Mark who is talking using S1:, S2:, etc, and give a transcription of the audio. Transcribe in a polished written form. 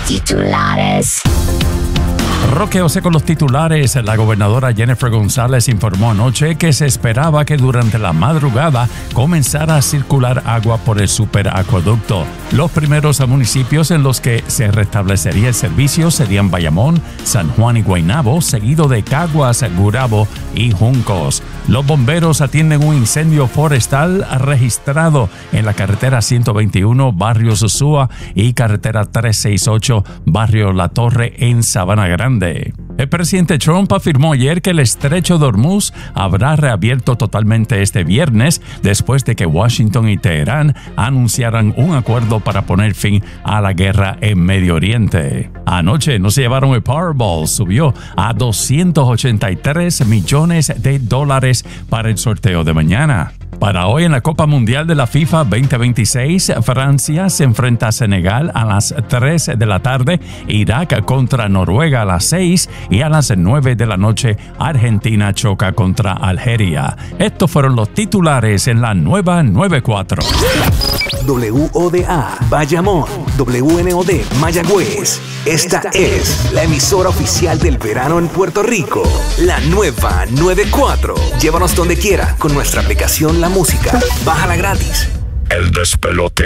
S1: Titulares.
S2: Roque José con los titulares. La gobernadora Jennifer González informó anoche que se esperaba que durante la madrugada comenzara a circular agua por el superacueducto. Los primeros municipios en los que se restablecería el servicio serían Bayamón, San Juan y Guaynabo, seguido de Caguas, Gurabo y Juncos. Los bomberos atienden un incendio forestal registrado en la carretera 121, barrio Sosúa, y carretera 368, barrio La Torre, en Sabana Grande. El presidente Trump afirmó ayer que el estrecho de Hormuz habrá reabierto totalmente este viernes después de que Washington y Teherán anunciaran un acuerdo para poner fin a la guerra en Medio Oriente. Anoche no se llevaron el Powerball, subió a $283 millones para el sorteo de mañana. Para hoy en la Copa Mundial de la FIFA 2026, Francia se enfrenta a Senegal a las 3 de la tarde, Irak contra Noruega a las 6 y a las 9 de la noche Argentina choca contra Algeria. Estos fueron los titulares en la nueva 94.
S3: WODA Bayamón, WNOD Mayagüez. Esta es la emisora oficial del verano en Puerto Rico. La nueva 94. Llévanos donde quiera con nuestra aplicación La Música. Bájala gratis.
S4: El despelote.